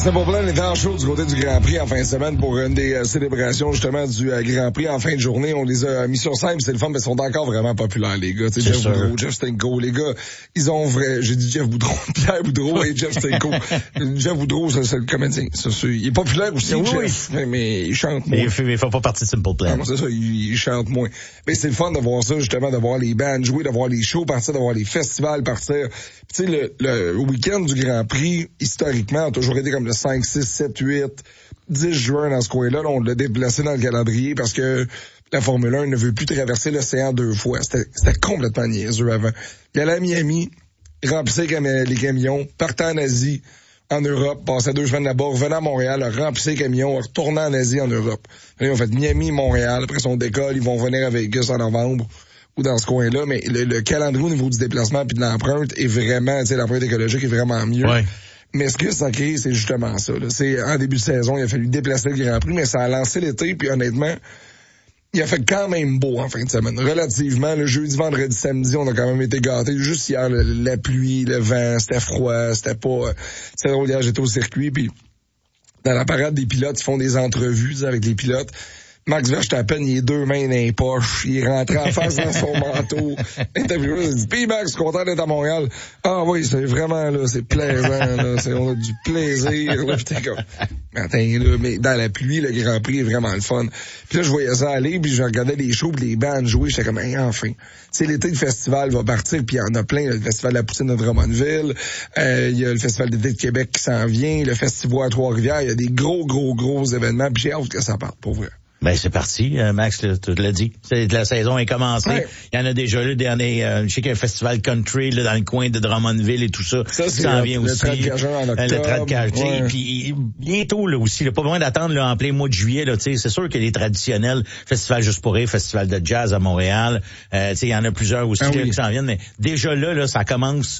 Simple Plan était en show du côté du Grand Prix en fin de semaine pour une des célébrations justement du Grand Prix en fin de journée. On les a mis sur scène, c'est le fun, mais ils sont encore vraiment populaires, les gars. Tu sais, Jeff Boudreau, Jeff Stenko, les gars, ils ont j'ai dit Jeff Boudreau, Pierre Boudreau et Jeff Stenko. Jeff Boudreau, c'est le comédien. Il est populaire aussi, Jeff, mais il chante moins. Il fait pas partie de Simple Plan. Non, c'est ça, il chante moins. Mais c'est le fun de voir ça, justement, de voir les bands jouer, de voir les shows partir, de voir les festivals partir. Tu sais, le week-end du Grand Prix, historiquement, a toujours été comme le 5, 6, 7, 8, 10 juin dans ce coin-là. Là, on l'a déplacé dans le calendrier parce que la Formule 1 ne veut plus traverser l'océan 2 fois. C'était complètement niaiseux avant. Il allait à Miami, remplissait les camions, partait en Asie, en Europe, passait 2 semaines là-bas, revenait à Montréal, remplissait les camions, retournait en Asie, en Europe. Là, ils ont fait Miami, Montréal, après son décolle, ils vont venir à Vegas en novembre ou dans ce coin-là, mais le calendrier au niveau du déplacement puis de l'empreinte est vraiment, tu sais, l'empreinte écologique est vraiment mieux. Ouais. Mais ce que ça crée, c'est justement ça. Là. C'est en début de saison, il a fallu déplacer le Grand Prix, mais ça a lancé l'été, puis honnêtement, il a fait quand même beau en fin de semaine. Relativement, le jeudi, vendredi, samedi, on a quand même été gâtés. Juste hier, la pluie, le vent, c'était froid, c'était drôle, hier, j'étais au circuit, puis dans la parade des pilotes, ils font des entrevues avec les pilotes. Max Verstappen, il est 2 mains dans les poches. Il est rentré en face dans son manteau. Interviewé, il dit, puis Max, content d'être à Montréal. Ah oui, c'est vraiment, là, c'est plaisant, là. On a du plaisir, là. Putain, comme, mais attends, là, mais dans la pluie, le Grand Prix est vraiment le fun. Puis là, je voyais ça aller, puis je regardais les shows, puis les bands jouer. J'étais comme, hey, enfin. C'est l'été, le festival va partir, puis il y en a plein. Le Festival de la Poutine de Drummondville. Il y a le Festival d'été de Québec qui s'en vient. Le Festival à Trois-Rivières. Il y a des gros événements, puis j'ai hâte que ça parte, pour vrai. Ben, c'est parti, Max, tu l'as dit. La saison est commencée. Ouais. Il y en a déjà là, je sais qu'il y a un festival country, là, dans le coin de Drummondville et tout ça. Ça s'en vient aussi. Le Trad-Cajun. Puis, bientôt, là, aussi, là, pas besoin d'attendre, là, en plein mois de juillet, là, tu sais. C'est sûr que les traditionnels, Festival Juste pour rire, Festival de jazz à Montréal, tu sais, il y en a plusieurs aussi, qui s'en viennent, mais déjà là, ça commence.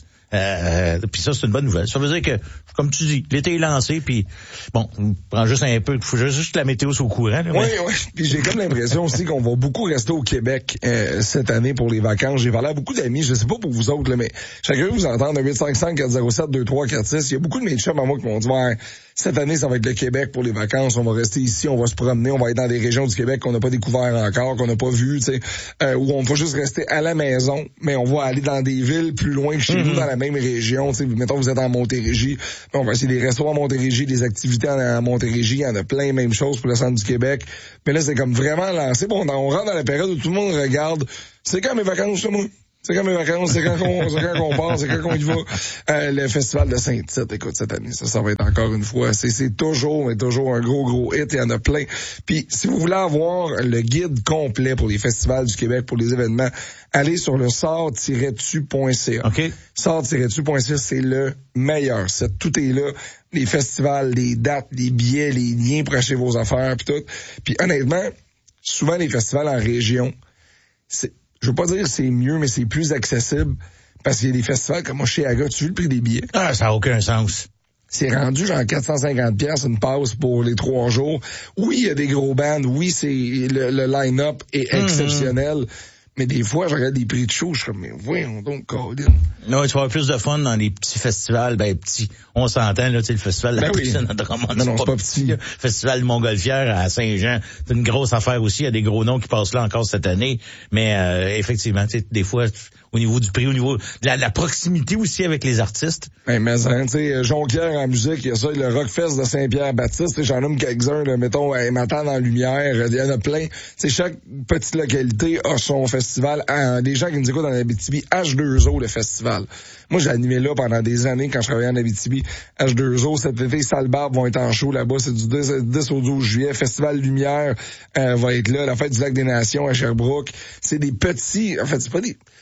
Puis ça, c'est une bonne nouvelle. Ça veut dire que, comme tu dis, l'été est lancé, puis bon, on prend juste un peu, faut juste que la météo soit au courant. Là, oui. Puis j'ai comme l'impression aussi qu'on va beaucoup rester au Québec cette année pour les vacances. J'ai parlé à beaucoup d'amis, je sais pas pour vous autres, là, mais chacun vous entendre 855-407-2346. Il y a beaucoup de mes chums à moi qui m'ont dit, ouais, cette année, ça va être le Québec pour les vacances. On va rester ici, on va se promener, on va être dans des régions du Québec qu'on n'a pas découvert encore, qu'on n'a pas vu, tu sais, où on va juste rester à la maison, mais on va aller dans des villes plus loin que chez nous, dans la même région. Tu sais, mettons, vous êtes en Montérégie, on va essayer des restaurants à Montérégie, des activités en Montérégie, il y en a plein, même chose pour le centre du Québec. Mais là, c'est comme vraiment lancé. Bon, on rentre dans la période où tout le monde regarde. C'est quand mes vacances, ça, moi? C'est quand mes vacances, c'est quand qu'on part, c'est quand qu'on y va. Le festival de Saint-Tite, écoute, cette année, ça va être encore une fois, c'est toujours un gros hit, il y en a plein. Puis, si vous voulez avoir le guide complet pour les festivals du Québec, pour les événements, allez sur le sort-tu.ca. OK. Sort-tu.ca, c'est le meilleur. Tout est là. Les festivals, les dates, les billets, les liens pour acheter vos affaires, puis tout. Puis, honnêtement, souvent, les festivals en région, je veux pas dire que c'est mieux, mais c'est plus accessible parce qu'il y a des festivals comme Oshéaga. Tu veux le prix des billets? Ah, ça n'a aucun sens. C'est rendu genre 450$ une passe pour les 3 jours. Oui, il y a des gros bands. Oui, c'est le line-up est exceptionnel. Mais des fois, je regarde des prix de show, je suis comme, mais voyons donc, Colin. Non, tu vas avoir plus de fun dans les petits festivals, petits. On s'entend, là, tu sais, le festival de la Poutine à Drummond. Non, c'est pas petit. Festival de Montgolfière à Saint-Jean, c'est une grosse affaire aussi. Il y a des gros noms qui passent là encore cette année. Mais, effectivement, tu sais, des fois, au niveau du prix, au niveau de la proximité aussi avec les artistes. Mais tu sais, Jonquière en musique, il y a ça, le Rockfest de Saint-Pierre-Baptiste, j'en nomme quelques-uns, là, mettons, Matin dans la lumière, il y en a plein. C'est chaque petite localité a son festival. Des gens qui nous écoutent en Abitibi, H2O, le festival. Moi, j'ai animé là pendant des années quand je travaillais en Abitibi. H2O, cet été, Salbarbe vont être en show là-bas. C'est du 10 au 12 juillet. Festival Lumière va être là. La fête du Lac des Nations à Sherbrooke. C'est des petits... En fait, c'est pas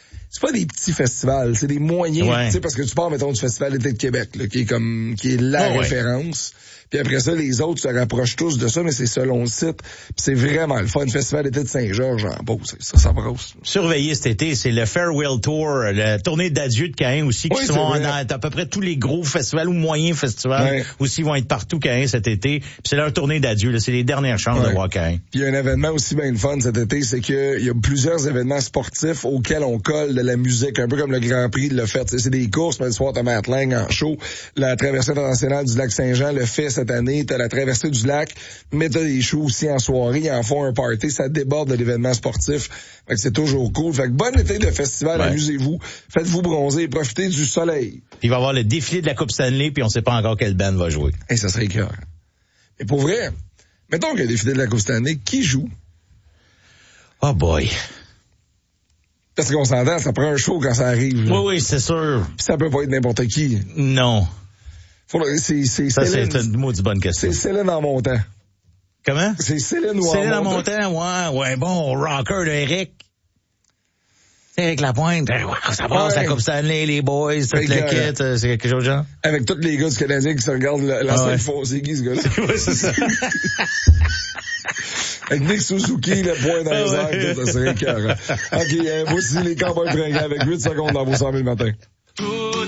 des petits festivals, c'est des moyens, tu sais, parce que tu pars, mettons, du Festival d'été de Québec, là, qui est la référence. Puis après ça, les autres se rapprochent tous de ça, mais c'est selon le site. Puis c'est vraiment le fun. Festival d'été de Saint-Georges en Beauce. Ça brosse. Surveillez cet été, c'est le Farewell Tour, la tournée d'adieu de Caen aussi, qui sont à peu près tous les gros festivals ou moyens festivals aussi vont être partout Caen cet été. Puis c'est leur tournée d'adieu, là, c'est les dernières chances de voir Caen. Puis il y a un événement aussi bien le fun cet été, c'est que il y a plusieurs événements sportifs auxquels on colle de la musique, un peu comme le Grand Prix l'a fait. C'est des courses, mais le soir, t'as Matt Lang en show. La traversée internationale du lac Saint-Jean le fait cette année. T'as la traversée du lac, mais t'as des shows aussi en soirée. Ils en font un party. Ça déborde de l'événement sportif. Fait que c'est toujours cool. Fait que bon été de festival, amusez-vous. Faites-vous bronzer, profitez du soleil. Puis il va y avoir le défilé de la Coupe Stanley, puis on sait pas encore quelle band va jouer. Et ça serait écœurant. Mais pour vrai, mettons qu'il y a des défilé de la Coupe Stanley, qui joue? Oh boy. Parce qu'on s'entend, ça prend un show quand ça arrive. Là. Oui, c'est sûr. Puis ça peut pas être n'importe qui. Non. C'est ça, Céline. C'est une maudite bonne question. C'est Céline en montant. Comment? C'est Céline ou Céline en montant. Montant, ouais, bon, rocker de Eric. Eric Lapointe, ça passe la Coupe Stanley, les boys, toute la quête, c'est quelque chose de genre? Avec tous les gars du Canadien qui se regardent l'enceinte fond, c'est qui ce gars-là? Ouais, c'est ça. Avec Nick Suzuki, le point dans les airs, ça serait écœurant. OK, voici les Cowboys fringants avec 8 secondes dans vos 100 000 matins.